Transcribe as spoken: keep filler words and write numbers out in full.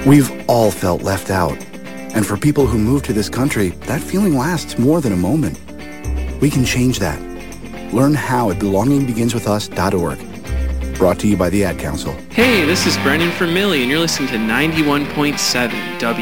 We've all felt left out. And for people who move to this country, that feeling lasts more than a moment. We can change that. Learn how at belonging begins with us dot org. Brought to you by the Ad Council. Hey, this is Brendan from Millie, and you're listening to ninety-one point seven W.